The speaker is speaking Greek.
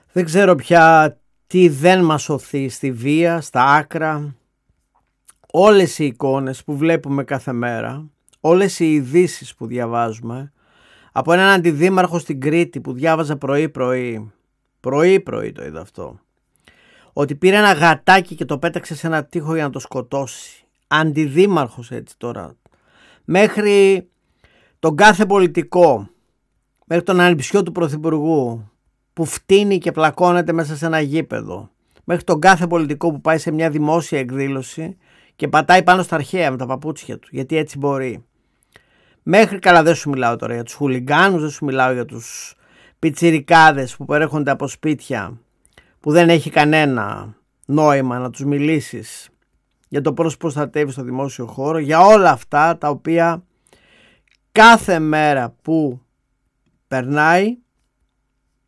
Δεν ξέρω πια τι δεν μας σωθεί στη βία, στα άκρα. Όλες οι εικόνες που βλέπουμε κάθε μέρα, όλες οι ειδήσεις που διαβάζουμε, από έναν αντιδήμαρχο στην Κρήτη που διάβαζα πρωί-πρωί το είδα αυτό, ότι πήρε ένα γατάκι και το πέταξε σε ένα τοίχο για να το σκοτώσει. Αντιδήμαρχος έτσι τώρα. Μέχρι τον κάθε πολιτικό, μέχρι τον ανιψιό του πρωθυπουργού που φτύνει και πλακώνεται μέσα σε ένα γήπεδο, μέχρι τον κάθε πολιτικό που πάει σε μια δημόσια εκδήλωση και πατάει πάνω στα αρχαία με τα παπούτσια του, γιατί έτσι μπορεί. Μέχρι, καλά δεν σου μιλάω τώρα για τους χουλιγκάνους, δεν σου μιλάω για τους πιτσιρικάδες που προέρχονται από σπίτια που δεν έχει κανένα νόημα να τους μιλήσεις για το πώς προστατεύει στο δημόσιο χώρο, για όλα αυτά τα οποία κάθε μέρα που περνάει